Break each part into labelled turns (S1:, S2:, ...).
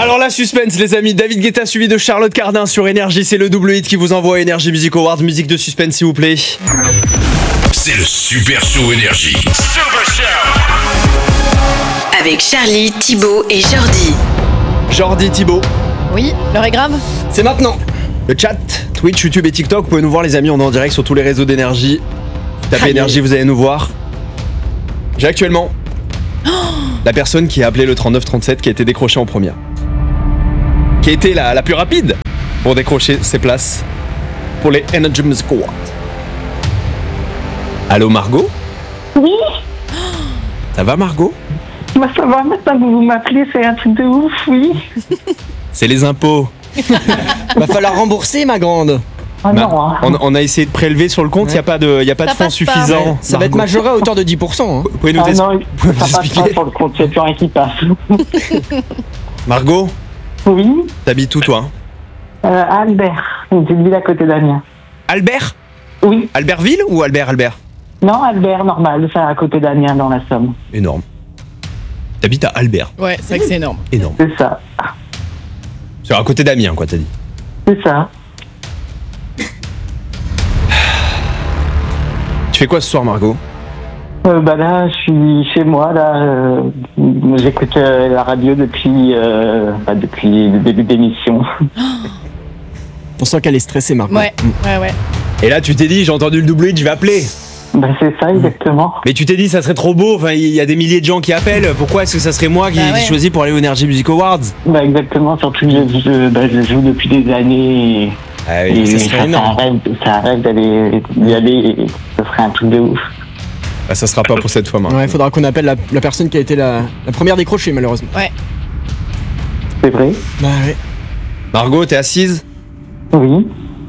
S1: Alors la suspense les amis, David Guetta suivi de Charlotte Cardin sur Énergie, c'est le double hit qui vous envoie Énergie Music Awards, musique de suspense s'il vous plaît.
S2: C'est le Super Show Énergie. Super Show
S3: avec Charlie, Thibaut et Jordi.
S1: Jordi, Thibaut.
S4: Oui, l'heure est grave.
S1: C'est maintenant. Le chat, Twitch, YouTube et TikTok, vous pouvez nous voir les amis, on est en direct sur tous les réseaux d'Énergie. Tapez Énergie, vous allez nous voir. J'ai actuellement la personne qui a appelé le 3937 qui a été décrochée en première. Qui a été la plus rapide pour décrocher ses places pour les Energy Music Awards. Allô Margot ?
S5: Oui,
S1: Ça va Margot ?
S5: bah ça va, maintenant que vous m'appelez, c'est un truc de ouf, oui.
S1: C'est les impôts.
S6: Va falloir rembourser, ma grande.
S5: Ah non, hein.
S1: On a essayé de prélever sur le compte, il n'y a pas de
S4: Ça
S1: fonds
S4: passe pas.
S1: suffisants.
S6: Ça va être
S1: Margot.
S6: majoré à hauteur de 10%. Hein.
S1: Vous pouvez nous,
S5: Ah non,
S1: pouvez nous
S5: ça passe pas
S1: expliquer
S5: sur le compte, il n'y a plus rien qui passe.
S1: Margot,
S5: Oui,
S1: t'habites où toi ?
S5: Albert, une petite ville à côté d'Amiens.
S1: Albert ?
S5: Oui,
S1: Albertville ou Albert ?
S5: non, Albert, normal, c'est à côté d'Amiens dans la Somme.
S1: Énorme. T'habites à Albert.
S4: Ouais, c'est vrai que c'est énorme.
S1: Énorme.
S5: C'est ça,
S1: C'est à côté d'Amiens quoi t'as dit.
S5: c'est ça.
S1: Tu fais quoi ce soir Margot ?
S5: Bah là, je suis chez moi, là, j'écoute la radio depuis le début d'émission.
S6: On sent qu'elle est stressée, Margot.
S4: Ouais.
S1: Et là tu t'es dit j'ai entendu le double hit, je vais appeler.
S5: Bah c'est ça, exactement.
S1: Mais tu t'es dit ça serait trop beau, enfin il y a des milliers de gens qui appellent, pourquoi est-ce que ça serait moi qui
S4: Bah ouais.
S1: choisis pour aller aux Energy Music Awards ?
S5: Bah exactement, surtout que je joue depuis des années
S1: Ah
S5: et
S1: oui,
S5: c'est un rêve d'aller y aller et ce serait un truc de ouf.
S1: bah, ça sera pas pour cette fois Margot.
S6: Ouais, faudra qu'on appelle la personne qui a été la première décrochée, malheureusement.
S5: C'est vrai?
S6: Bah ouais.
S1: Margot, t'es assise ?
S5: Oui.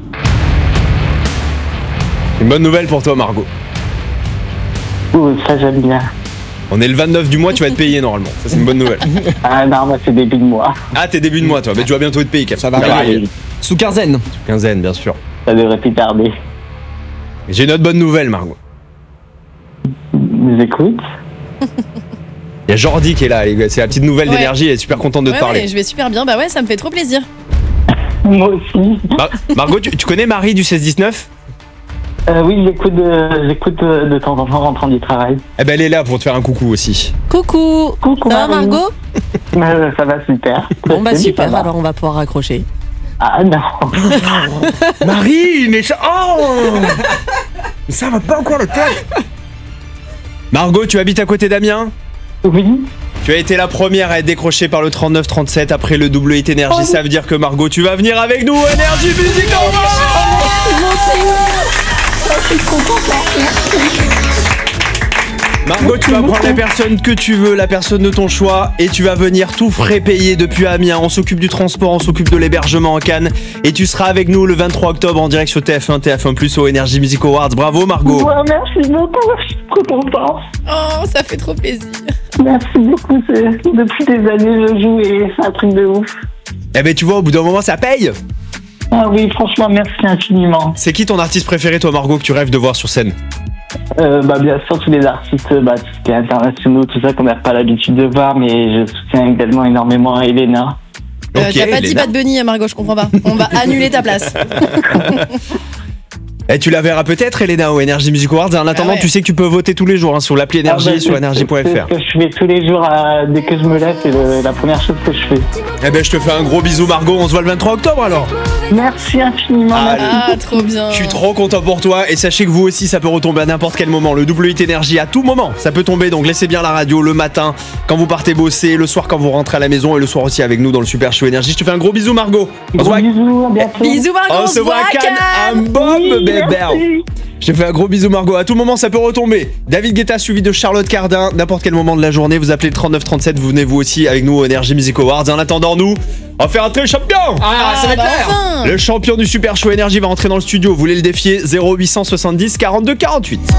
S1: Une bonne nouvelle pour toi Margot.
S5: Oh, ça j'aime bien.
S1: On est le 29 du mois, tu vas être payé normalement. Ça c'est une bonne nouvelle.
S5: Ah non, moi c'est début de mois.
S1: Ah t'es début de mois toi, mais tu vas bientôt être payé Cap.
S6: Ça va arriver. Sous quinzaine.
S1: Quinzaine bien sûr.
S5: Ça devrait plus tarder.
S1: J'ai une autre bonne nouvelle Margot.
S5: Nous écoute.
S1: Il y a Jordi qui est là, c'est la petite nouvelle
S4: Ouais.
S1: d'Énergie, elle est super contente de te parler.
S4: Ouais, je vais super bien. Bah ouais, ça me fait trop plaisir.
S5: Moi aussi.
S1: Margot, tu connais Marie du 16-19 ?
S5: Oui, j'écoute de temps en temps en rentrant du travail.
S1: Eh ben elle est là pour te faire un coucou aussi.
S7: Coucou.
S5: Coucou,
S7: Ça va
S5: Marie.
S7: Margot?
S5: Ça va super.
S7: Bon bah
S5: Oui,
S7: super,
S5: ça va.
S7: alors on va pouvoir raccrocher.
S5: Ah non.
S1: Marie, mais ça... Oh mais ça va pas encore le tête. Margot, tu habites à côté d'Amiens ?
S5: Oui.
S1: Tu as été la première à être décrochée par le 3937 après le double hit Énergie. Ça veut dire que Margot, tu vas venir avec nous au Energy Music Awards. Margot, tu vas prendre la personne que tu veux, la personne de ton choix, et tu vas venir tout frais payer depuis Amiens. On s'occupe du transport, on s'occupe de l'hébergement en Cannes, et tu seras avec nous le 23 octobre en direct sur TF1, TF1+, au Energy Music Awards. Bravo Margot.
S5: Ouais, merci beaucoup, je suis trop contente.
S4: Oh, ça fait trop plaisir.
S5: Merci beaucoup, depuis des années je joue et c'est un truc de ouf.
S1: Eh ben tu vois, au bout d'un moment, ça paye.
S5: Ah oui, franchement, merci infiniment.
S1: C'est qui ton artiste préféré, toi Margot, que tu rêves de voir sur scène ?
S5: Bien sûr, tous les artistes tout ce qui est internationaux, tout ça qu'on n'a pas l'habitude de voir, mais je soutiens également énormément Elena.
S1: Ok,
S4: T'as pas dit
S1: Elena.
S4: Bad Bunny, Margot, je comprends pas. On va annuler ta place.
S1: Et tu la verras peut-être, Elena, au Energy Music Awards. En attendant,
S4: ouais.
S1: tu sais que tu peux voter tous les jours sur l'appli Énergie et sur
S5: C'est
S1: energy.fr.
S5: ce que je fais tous les jours, dès que je me lève, c'est la première chose que je fais.
S1: Eh ben, je te fais un gros bisou, Margot. On se voit le 23 octobre alors.
S5: Merci infiniment.
S1: Allez.
S4: Ah, trop bien.
S1: Je suis trop content pour toi. Et sachez que vous aussi, ça peut retomber à n'importe quel moment. Le double hit Énergie, à tout moment, ça peut tomber. Donc laissez bien la radio le matin, quand vous partez bosser, le soir quand vous rentrez à la maison et le soir aussi avec nous dans le Super Show Énergie. Je te fais un gros bisou, Margot. On se
S5: Gros
S1: voit,
S5: bisous, à bientôt.
S4: Bisous, Margot.
S1: on se voit à Cannes. Un bombe,
S5: Oui,
S1: bébé.
S5: merci.
S1: Je te fais un gros bisou Margot, à tout moment ça peut retomber. David Guetta suivi de Charlotte Cardin, n'importe quel moment de la journée, vous appelez le 3937, vous venez vous aussi avec nous au Energy Music Awards. En attendant nous, on va faire un très champion.
S6: Ah, ça va être
S4: bah
S6: l'air.
S4: enfin.
S1: Le champion du Super Show Énergie va rentrer dans le studio, vous voulez le défier 0870 42 48.